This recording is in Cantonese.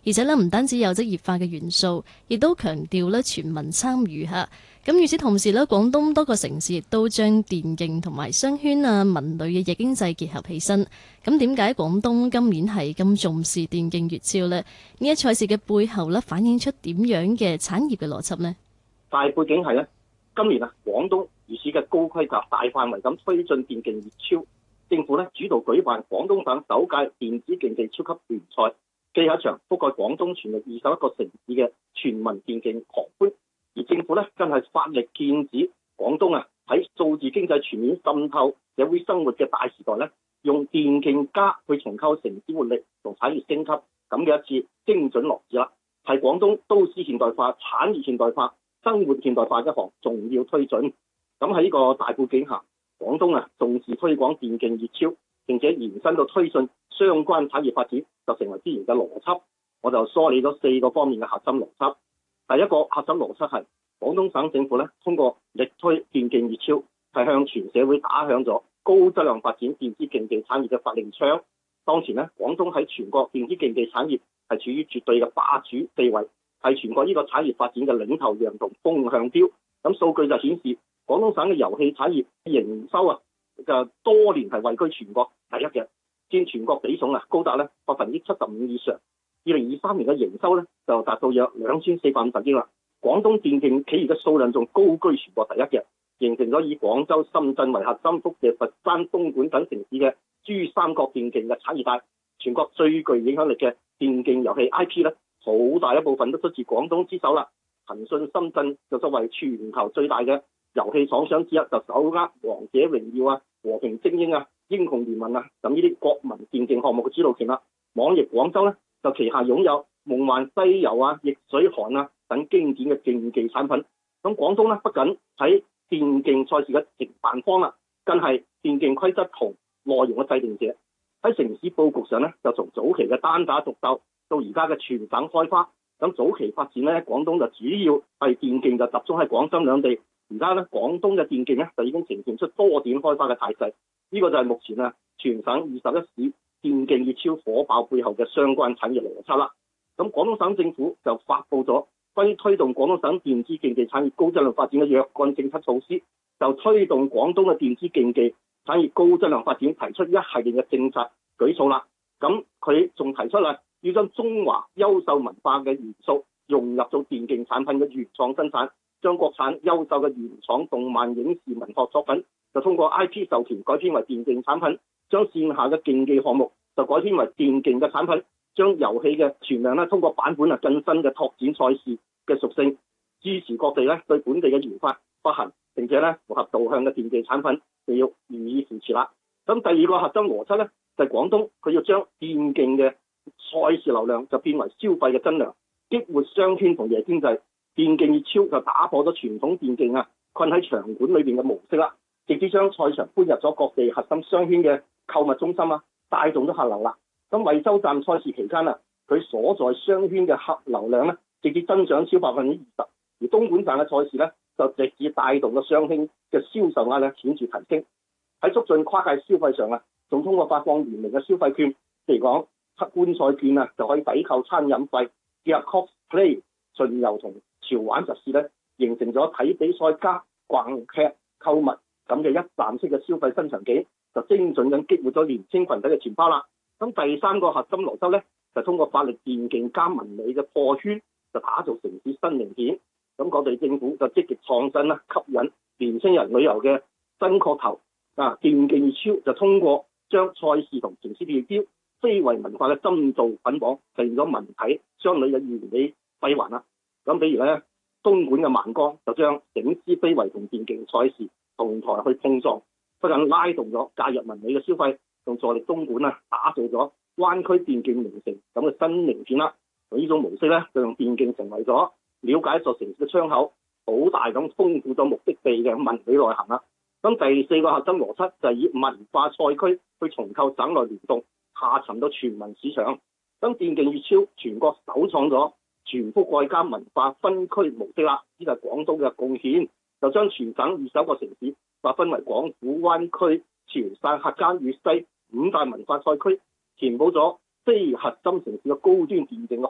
而且咧唔單止有職業化嘅元素，亦都強調咧全民參與嚇。咁與此同時咧，廣東多個城市亦都將電競同埋商圈啊、文旅嘅夜經濟結合起身。咁點解廣東今年係咁重視電競粵超呢？呢一賽事嘅背後咧，反映出點樣嘅產業嘅邏輯呢？ 大背景係咧，今年廣東如此嘅高規格、大範圍咁推進電競粵超，政府主導舉辦廣東省首屆電子競技超級聯賽，既係一場覆蓋廣東全域21個城市嘅全民電競狂歡。而政府更係發力建指廣東喺數字經濟全面滲透社會生活嘅大時代用電競加去重構城市活力同產業升級咁嘅一次精準落子啦，係廣東都市現代化、產業現代化、生活現代化一項重要推進。咁喺呢個大背景下，廣東重視推廣電競粵超，並且延伸到推進相關產業發展，就成為之前嘅邏輯。我就梳理咗4個方面嘅核心邏輯。第一個核心邏輯係廣東省政府通過力推電競粵超，係向全社會打響咗高質量發展電子競技產業嘅發令槍。當前廣東喺全國電子競技產業係處於絕對嘅霸主地位，係全國呢個產業發展嘅領頭羊同風向標。咁數據就顯示，廣東省嘅遊戲產業營收就多年係位居全國第一嘅，佔全國比重高達75%以上。2023年嘅營收就達到約2450億啦。廣東電競企業嘅數量仲高居全國第一嘅，形成咗以廣州、深圳為核心，輻射佛山、東莞等城市嘅珠三角電競嘅產業帶。全國最具影響力嘅電競遊戲 IP 好大一部分都出自廣東之手啦。騰訊深圳就作為全球最大嘅遊戲廠商之一，就手握《王者榮耀》和平精英》《英雄聯盟》咁呢啲國民電競項目嘅主導權啦。網易廣州就旗下擁有《夢幻西遊》逆水寒等經典嘅競技產品。咁廣東不僅喺電競賽事嘅營辦方啦，更係電競規則同內容嘅制定者。喺城市佈局上就從早期嘅單打獨鬥到而家嘅全省開花。咁早期發展廣東就主要係電競就集中喺廣深兩地。而家廣東嘅電競就已經呈現出多點開花嘅態勢。呢個就係目前全省21市電競粵超火爆背後嘅相關產業邏輯啦。咁廣東省政府就發布咗關於推動廣東省電子競技產業高質量發展嘅若干政策措施，就推動廣東嘅電子競技產業高質量發展提出一系列嘅政策舉措啦。咁佢仲提出要將中華優秀文化嘅元素融入到電競產品嘅原創生產，將國產優秀嘅原創動漫、影視、文學作品就通過 IP 授權改編為電競產品，將線下嘅競技項目就改編為電競嘅產品，將遊戲嘅存量通過版本更新嘅拓展賽事嘅屬性，支持各地對本地嘅研發發行，並且符合導向嘅電競產品就要予以扶持啦。咁第二個核心邏輯就係廣東佢要將電競嘅賽事流量就變為消費嘅增量，激活商圈同夜經濟。電競粵超就打破咗傳統電競困喺場館裏邊嘅模式啦，直接將賽場搬入咗各地核心商圈嘅購物中心帶動咗客流啦。咁惠州站賽事期間佢所在商圈嘅客流量直接增長超20%，而東莞站嘅賽事就直接帶動咗商圈嘅銷售額顯著提升。喺促進跨界消費上仲通過發放聯名嘅消費券，譬如講觀賽券就可以抵扣餐飲費，結合 cosplay 巡遊同潮玩實施形成咗睇比賽加逛劇購物咁嘅一站式嘅消費新場景，就精準咁激活咗年輕群體嘅錢包啦。咁第三個核心邏輯就通過發力電競加文旅嘅破圈，就打造城市新名片。咁各地政府就積極創新吸引年輕人旅遊嘅新噱頭。電競粵超就通過將賽事同城市地標非遺文化嘅深度捆綁，實現咗文體雙旅嘅完美閉環啦。咁比如東莞嘅萬江就將醒獅非遺同電競賽事同台去碰撞，不僅拉動咗介入文旅嘅消費，仲助力東莞打造咗灣區電競名城咁嘅新名片啦。呢種模式就用電競成為咗了解一座城市嘅窗口，好大咁豐富咗目的地嘅文旅內涵啦。咁第四個核心邏輯就係以文化賽區去重構省內聯動，下沉到全民市場。咁電競粵超全國首創咗全覆蓋加文化分區模式啦，呢個係廣東嘅貢獻，就將全省21個城市劃分為廣府、灣區、潮汕、客家粵西5大文化賽區，填補咗非核心城市嘅高端電競嘅